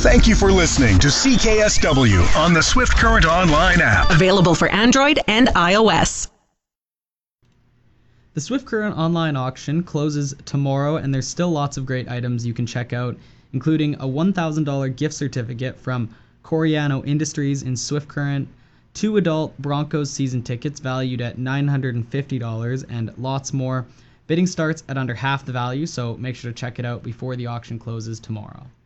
Thank you for listening to CKSW on the Swift Current Online app. Available for Android and iOS. The Swift Current Online auction closes tomorrow, and there's still lots of great items you can check out, including a $1,000 gift certificate from Coriano Industries in Swift Current, 2 adult Broncos season tickets valued at $950, and lots more. Bidding starts at under half the value, so make sure to check it out before the auction closes tomorrow.